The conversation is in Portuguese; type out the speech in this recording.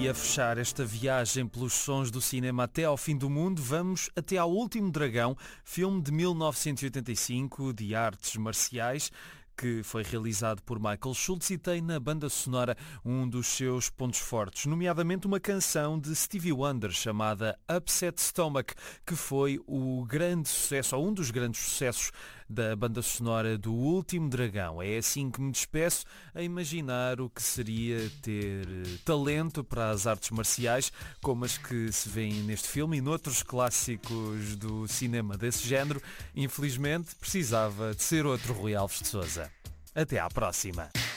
E a fechar esta viagem pelos sons do cinema até ao fim do mundo, vamos até ao Último Dragão, filme de 1985 de artes marciais, que foi realizado por Michael Schultz e tem na banda sonora um dos seus pontos fortes, nomeadamente uma canção de Stevie Wonder chamada Upset Stomach, que foi o grande sucesso, ou um dos grandes sucessos da banda sonora do Último Dragão. É assim que me despeço, a imaginar o que seria ter talento para as artes marciais, como as que se vêem neste filme e noutros clássicos do cinema desse género. Infelizmente, precisava de ser outro Rui Alves de Sousa. Até à próxima!